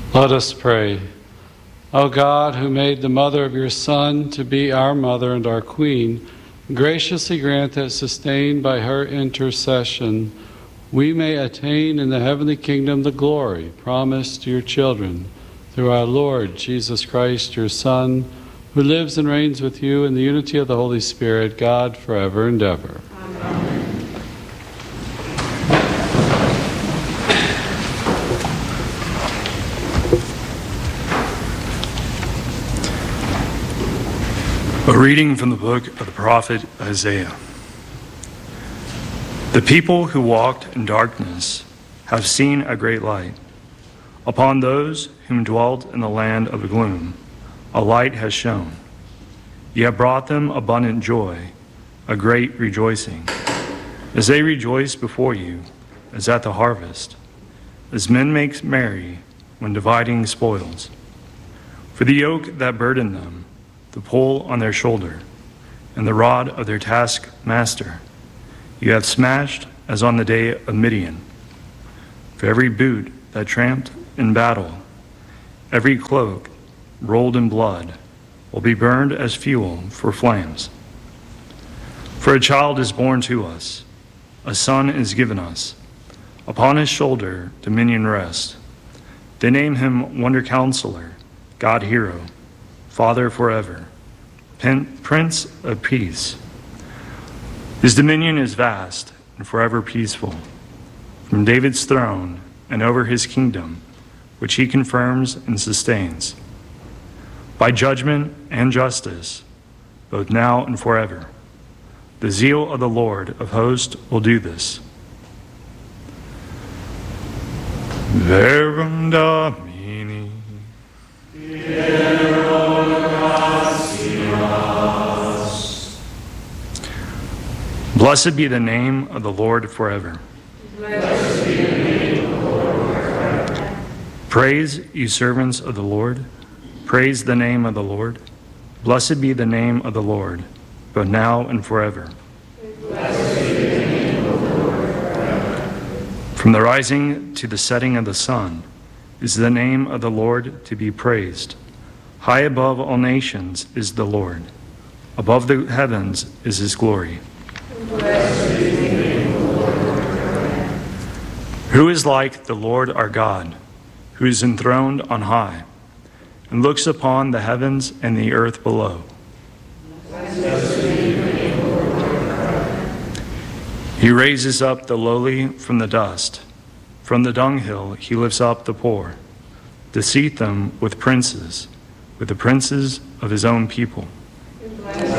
Let us pray. O God, who made the mother of your Son to be our mother and our Queen, graciously grant that, sustained by her intercession, we may attain in the heavenly kingdom the glory promised to your children, through our Lord Jesus Christ, your Son, who lives and reigns with you in the unity of the Holy Spirit, God, forever and ever. Amen. A reading from the book of the prophet Isaiah. The people who walked in darkness have seen a great light. Upon those whom dwelt in the land of gloom, a light has shone. You have brought them abundant joy, a great rejoicing, as they rejoice before you, as at the harvest, as men make merry when dividing spoils. For the yoke that burdened them, the pole on their shoulder, and the rod of their taskmaster, you have smashed as on the day of Midian. For every boot that tramped in battle, every cloak rolled in blood, will be burned as fuel for flames. For a child is born to us, a son is given us. Upon his shoulder dominion rests. They name him Wonder Counselor, God Hero, Father forever, Prince of Peace. His dominion is vast and forever peaceful. From David's throne and over his kingdom, which he confirms and sustains, by judgment and justice, both now and forever. The zeal of the Lord of hosts will do this. Verbum Domini. Blessed be the name of the Lord forever. Blessed be the name of the Lord forever. Praise, you servants of the Lord. Praise the name of the Lord. Blessed be the name of the Lord, both now and forever. Blessed be the name of the Lord forever. From the rising to the setting of the sun is the name of the Lord to be praised. High above all nations is the Lord. Above the heavens is his glory. Blessed be the name of the Lord forever. Who is like the Lord our God, who is enthroned on high, and looks upon the heavens and the earth below? Blessed be the name of the Lord forever. He raises up the lowly from the dust. From the dunghill he lifts up the poor, to seat them with the princes of his own people. Blessed